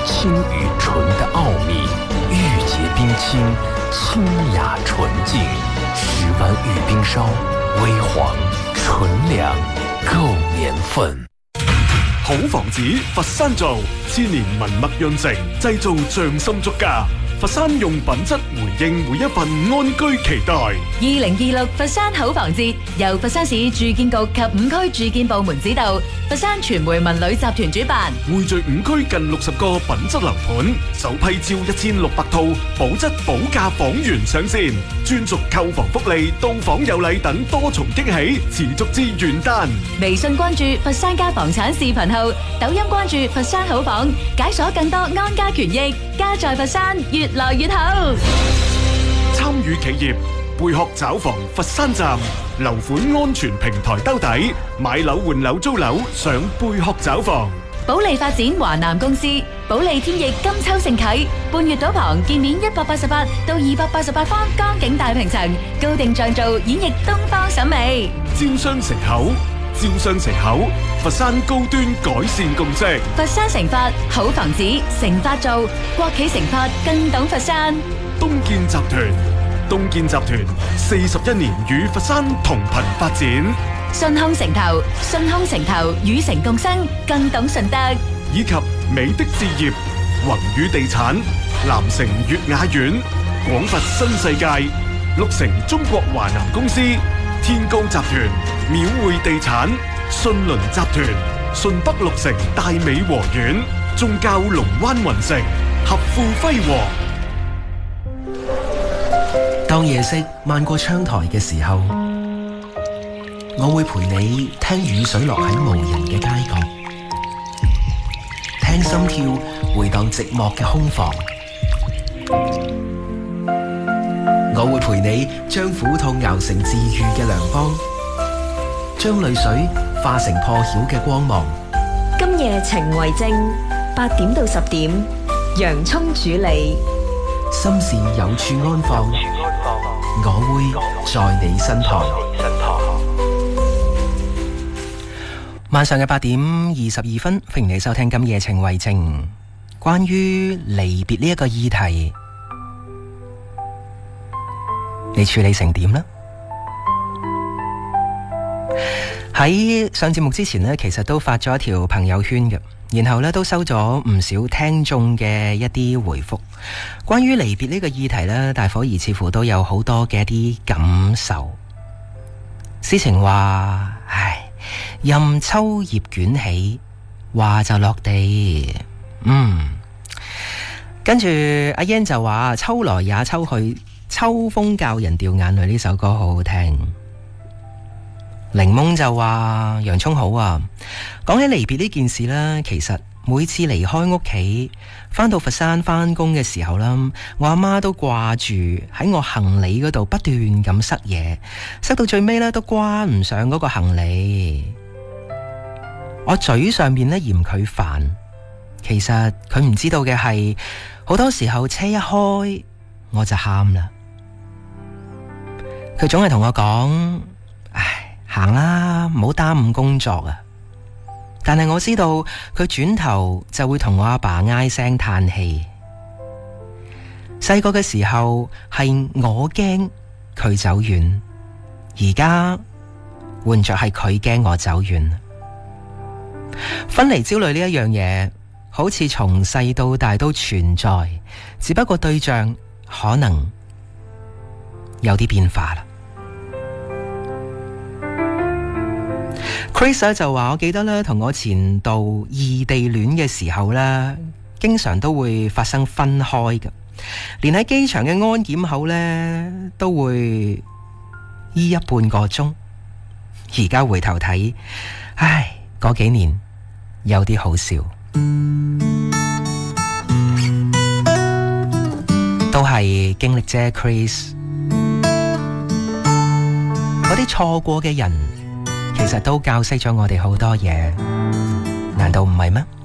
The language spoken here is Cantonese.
清与纯的奥秘，玉洁冰清，清雅纯净。10湾玉冰烧，微黄纯良，够年份。 好房子，佛山造，千年文墨潤成，製造匠心足家。佛山用品質回應每一份安居期待。 2026佛山好房節由佛山市住建局及5區住建部門指導，佛山傳媒文旅集團主辦， 匯聚5區近60個品質樓盤，首批招1600套保質保價房源上線，專屬購房福利、到訪有禮等多重驚喜，持續至元旦。 微信關注佛山家房產視頻號，抖音關注佛山好房，解鎖更多安家權益，家在佛山越來越好。 參與企業貝殼找房佛山站，樓款安全平台兜底，買樓換樓租樓上貝殼找房。 保利發展華南公司，保利天翼金秋盛啟，半月島旁建面188到288方江景大平層，高定像造演繹東方審美。 招商城口，招商城口，佛山高端改善共識。 佛山成發好房子，成發造，國企成發更懂佛山。 東建集團，東建集團41年與佛山同頻發展。 順康城投，順康城投與城共生，更懂順德。 以及美的置業、宏宇地產、南城悅雅苑、廣佛新世界、綠城中國華南公司、天高集團、廟匯地產、信倫集團、順北綠城大美和苑、宗教龍灣雲城、合富輝煌。 當夜色漫過窗台嘅時候，我會陪你聽雨水落喺無人嘅街角，聽心跳回盪寂寞嘅空房。我會陪你將苦痛熬成治愈嘅良方，將淚水化成破曉嘅光芒。 今夜情為證，8點到10點，洋蔥主理， 心事有處安放，我會在你身旁。晚上嘅8點22分，歡迎你收聽今夜情為證。關於離別呢一個議題，你處理成點呢？喺上節目之前呢，其實都發咗一條朋友圈嘅，然後呢都收咗唔少聽眾嘅一啲回覆。關於離別呢個議題呢，大伙兒似乎都有好多嘅一啲感受。詩情話：唉，任秋葉捲起，話就落地。跟住阿燕就話：秋來也秋去，秋風教人掉眼淚，呢首歌好好聽。檸檬就話：洋蔥好啊。講起離別呢件事呢，其實每次離開屋企返到佛山返工嘅時候啦，我阿媽都掛住喺我行李嗰度不斷咁塞嘢，塞到最尾呢都關唔上嗰個行李。我嘴上面呢嫌佢煩，其實佢唔知道嘅係，好多時候車一開我就喊啦。佢總係同我講：唉，行啦，唔好耽誤工作啊。但係我知道佢轉頭就會同我阿爸唉聲嘆氣。細個嘅時候係我驚佢走遠，而家換着係佢驚我走遠。分離焦慮呢一樣嘢，好似從細到大都存在，只不過對象可能有啲變化啦。Chris 就話：我記得咧，同我前度異地戀嘅時候咧，經常都會發生分開嘅，連喺機場嘅安檢口咧都會依1半個鐘。而家回頭睇，唉，嗰幾年有啲好笑，都係經歷啫。Chris， 嗰啲錯過嘅人，其實都教識咗我哋好多嘢，難道唔係咩？